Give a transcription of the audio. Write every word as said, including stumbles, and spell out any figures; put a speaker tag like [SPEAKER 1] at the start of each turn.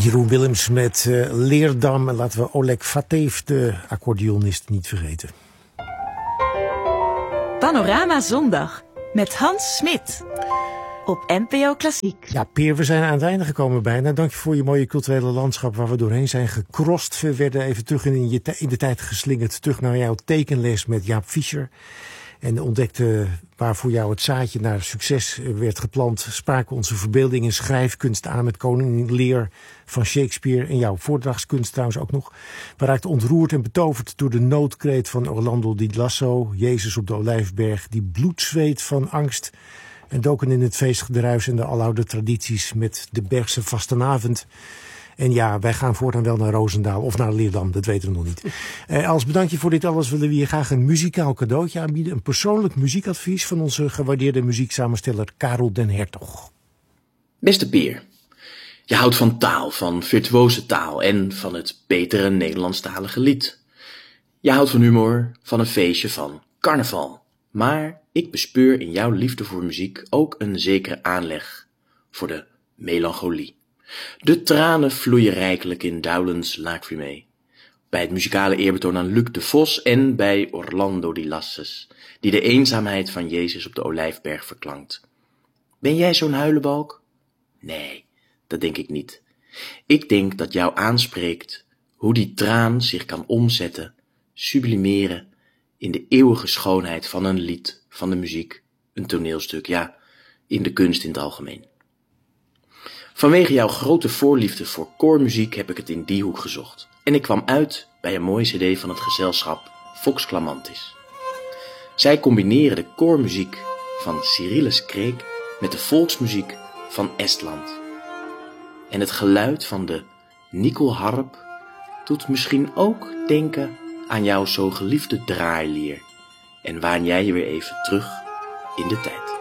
[SPEAKER 1] Jeroen Willems met uh, Leerdam. En laten we Oleg Vatev, de accordeonist, niet vergeten.
[SPEAKER 2] Panorama Zondag met Hans Smit op N P O Klassiek.
[SPEAKER 1] Ja, Peer, we zijn aan het einde gekomen bijna. Dank je voor je mooie culturele landschap waar we doorheen zijn gecrossed. We werden even terug in, je in de tijd geslingerd. Terug naar jouw tekenles met Jaap Fischer. En ontdekte waar voor jou het zaadje naar succes werd geplant. Spraken onze verbeelding en schrijfkunst aan met Koningin Lear van Shakespeare. En jouw voordrachtskunst trouwens ook nog. We raakten ontroerd en betoverd door de noodkreet van Orlando di Lasso. Jezus op de Olijfberg, die bloedzweet van angst. En doken in het feestgedruis en de aloude tradities met de Bergse vastenavond. En ja, wij gaan voortaan wel naar Roosendaal of naar Leerdam, dat weten we nog niet. Eh, als bedankje voor dit alles willen we je graag een muzikaal cadeautje aanbieden. Een persoonlijk muziekadvies van onze gewaardeerde muzieksamensteller Karel den Hertog.
[SPEAKER 3] Beste Peer, je houdt van taal, van virtuose taal en van het betere Nederlandstalige lied. Je houdt van humor, van een feestje, van carnaval. Maar ik bespeur in jouw liefde voor muziek ook een zekere aanleg voor de melancholie. De tranen vloeien rijkelijk in Dowlands Lacrymae, bij het muzikale eerbetoon aan Luc de Vos en bij Orlando di Lassus, die de eenzaamheid van Jezus op de Olijfberg verklankt. Ben jij zo'n huilenbalk? Nee, dat denk ik niet. Ik denk dat jou aanspreekt hoe die traan zich kan omzetten, sublimeren in de eeuwige schoonheid van een lied, van de muziek, een toneelstuk, ja, in de kunst in het algemeen. Vanwege jouw grote voorliefde voor koormuziek heb ik het in die hoek gezocht. En ik kwam uit bij een mooie cd van het gezelschap Vox Clamantis. Zij combineren de koormuziek van Cyrillus Kreek met de volksmuziek van Estland. En het geluid van de nikkelharp doet misschien ook denken aan jouw zo geliefde draailier. En waan jij je weer even terug in de tijd.